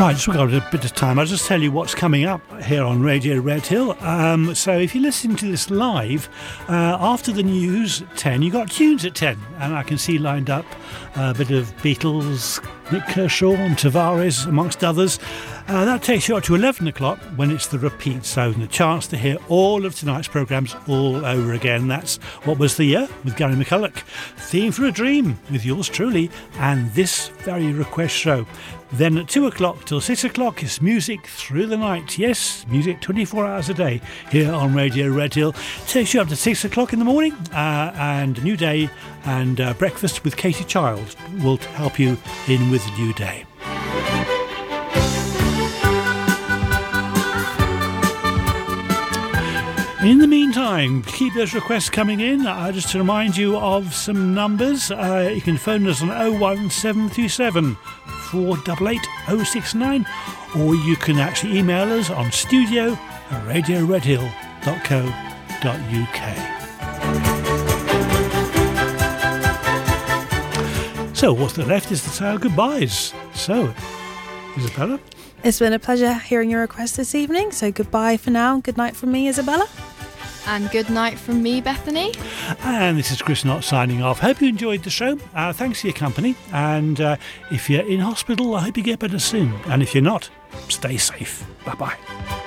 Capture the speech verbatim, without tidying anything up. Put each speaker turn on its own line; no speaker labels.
Right, just we've got a bit of time. I'll just tell you what's coming up here on Radio Redhill. Um, so if you're listening to this live, uh, after the news at ten, you got tunes at ten. And I can see lined up a bit of Beatles, Nick Kershaw and Tavares, amongst others. Uh, that takes you up to eleven o'clock when it's the repeat, so the chance to hear all of tonight's programmes all over again. That's What Was the Year with Gary McCulloch, Theme for a Dream with yours truly, and this very request show. Then at two o'clock till six o'clock is music through the night. Yes, music twenty-four hours a day here on Radio Redhill. Takes you up to six o'clock in the morning, uh, and a new day and uh, breakfast with Katie Child will help you in with the new day. In the meantime, keep those requests coming in. Uh, just to remind you of some numbers, uh, you can phone us on oh one seven three seven, four eight eight, oh six nine, or you can actually email us on studio at radio redhill dot co dot uk. So what's left is to say our goodbyes. So, Isabella?
It's been a pleasure hearing your request this evening, so goodbye for now. Good night from me, Isabella.
And good night from me, Bethany.
And this is Chris Knott signing off. Hope you enjoyed the show. Uh, thanks for your company. And uh, if you're in hospital, I hope you get better soon. And if you're not, stay safe. Bye-bye.